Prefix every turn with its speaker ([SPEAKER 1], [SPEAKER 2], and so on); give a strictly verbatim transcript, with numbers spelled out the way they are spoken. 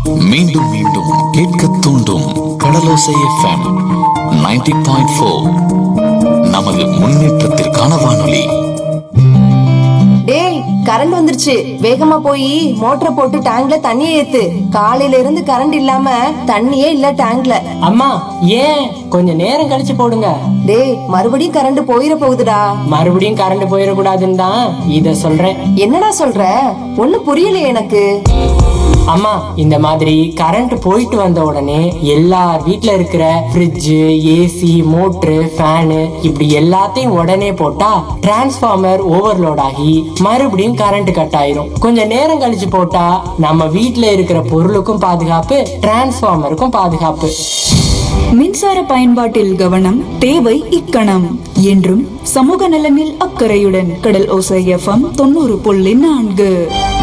[SPEAKER 1] மீண்டும் மீண்டும் கேட்க தூண்டும் கடலோசை எஃப்எம் நைன்டி பாயிண்ட் ஃபோர். நமது முன்னேற்றத்திற்கான வானொலி.
[SPEAKER 2] டேய், கரண்ட் வந்துருச்சு. வேகமா போய் மோட்டரை போட்டு டேங்க்ல தண்ணியை ஏத்து. காலையில இருந்து கரண்ட் இல்லாம தண்ணியே இல்ல டேங்க்ல.
[SPEAKER 3] அம்மா, ஏன் கொஞ்ச நேரம் கழிச்சு போடுங்க.
[SPEAKER 2] டேய், மறுபடியும் கரண்ட் போயிட போகுதுடா.
[SPEAKER 3] மறுபடியும் கரண்ட் போயிடக்கூடாதுன்னு தான் இத சொல்றேன்.
[SPEAKER 2] என்னடா சொல்ற? ஒண்ணு புரியலையே எனக்கு.
[SPEAKER 3] அம்மா, இந்த மாதிரி கரண்ட் போயிட்டு வந்த உடனே எல்லார் வீட்ல இருக்கிற ஃப்ரிட்ஜ், ஏசி, மோட்டரு, ஃபேனு இப்படி எல்லாத்தையும் உடனே போட்டா டிரான்ஸ்பார்மர் ஓவர்லோட் ஆகி மறுபடியும் கரண்ட் கட் ஆயிரும். கொஞ்ச நேரம் கழிச்சு போட்டா நம்ம வீட்ல இருக்கிற பொருளுக்கும் பாதுகாப்பு, டிரான்ஸ்பார்மருக்கும் பாதுகாப்பு.
[SPEAKER 4] மின்சார பயன்பாட்டில் கவனம் தேவை இக்கணம். என்றும் சமூக நலனில் அக்கறையுடன் கடல் ஓசை எஃப்எம் தொண்ணூறு புள்ளி நான்கு.